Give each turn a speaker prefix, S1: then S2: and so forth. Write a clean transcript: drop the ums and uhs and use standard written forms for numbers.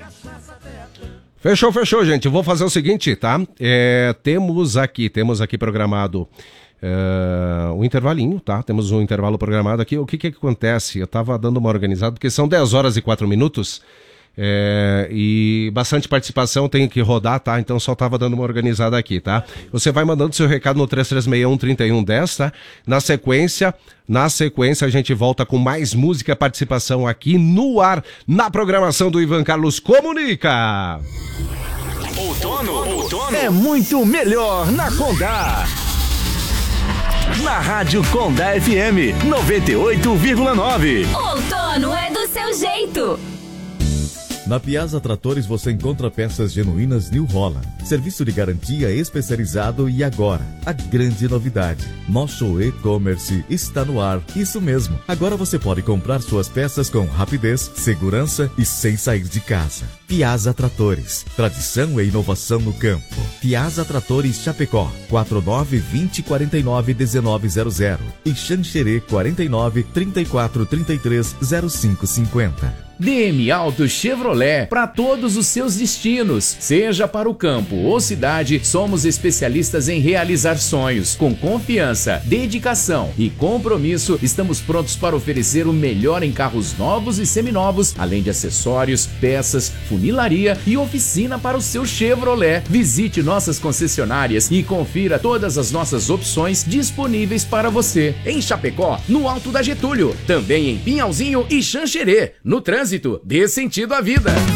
S1: Fechou, gente. Eu vou fazer o seguinte, tá? Temos aqui programado um intervalinho, tá? Temos um intervalo programado aqui. O que acontece? Eu tava dando uma organizada, porque são 10 horas e 4 minutos. E bastante participação, tem que rodar, tá? Então só tava dando uma organizada aqui, tá? Você vai mandando seu recado no 3361-3110, tá? Na sequência a gente volta com mais música, participação aqui no ar, na programação do Ivan Carlos Comunica.
S2: Outono é muito melhor na Condá. Na Rádio Condá FM 98,9.
S3: Outono é do seu jeito.
S4: Na Piazza Tratores você encontra peças genuínas New Holland, serviço de garantia especializado e agora, a grande novidade, nosso e-commerce está no ar. Isso mesmo, agora você pode comprar suas peças com rapidez, segurança e sem sair de casa. Piazza Tratores, tradição e inovação no campo. Piazza Tratores Chapecó, 49-2049-1900 e Xanxerê 49-3433-0550.
S5: DM Auto Chevrolet, para todos os seus destinos, seja para o campo ou cidade, somos especialistas em realizar sonhos. Com confiança, dedicação e compromisso, estamos prontos para oferecer o melhor em carros novos e seminovos, além de acessórios, peças, funilaria e oficina para o seu Chevrolet. Visite nossas concessionárias e confira todas as nossas opções disponíveis para você. Em Chapecó, no Alto da Getúlio, também em Pinhalzinho e Xanxerê. No trânsito, dê sentido à vida.